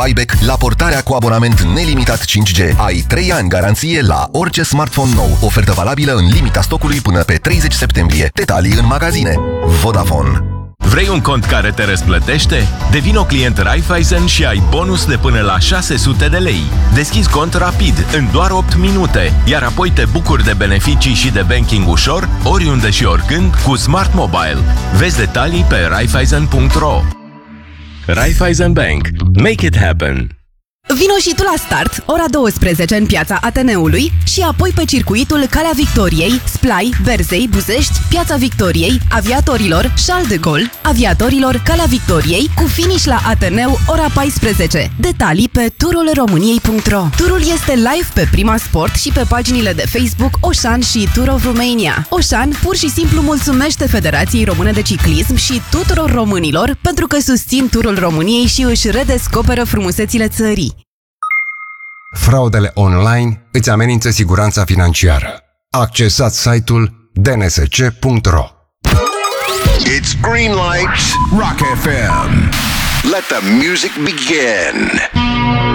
iBack la portarea cu abonament nelimitat 5G. Ai 3 ani garanție la orice smartphone nou. Ofertă valabilă în limita stocului până pe 30 septembrie. Detalii în magazine. Vodafone. Vrei un cont care te răsplătește? Devino client Raiffeisen și ai bonus de până la 600 de lei. Deschizi cont rapid, în doar 8 minute, iar apoi te bucuri de beneficii și de banking ușor, oriunde și oricând, cu Smart Mobile. Vezi detalii pe raiffeisen.ro. Raiffeisen Bank. Make it happen! Vino și tu la start, ora 12 în piața Ateneului și apoi pe circuitul Calea Victoriei, Splai, Berzei, Buzești, Piața Victoriei, Aviatorilor, Charles de Gaulle, Aviatorilor, Calea Victoriei, cu finish la Ateneu, ora 14. Detalii pe turulromâniei.ro. Turul este live pe Prima Sport și pe paginile de Facebook Oșan și Tour of Romania. Oșan pur și simplu mulțumește Federației Române de Ciclism și tuturor românilor pentru că susțin Turul României și își redescoperă frumusețile țării. Fraudele online îți amenință siguranța financiară. Accesați site-ul dnsc.ro. It's green light, Rock FM. Let the music begin.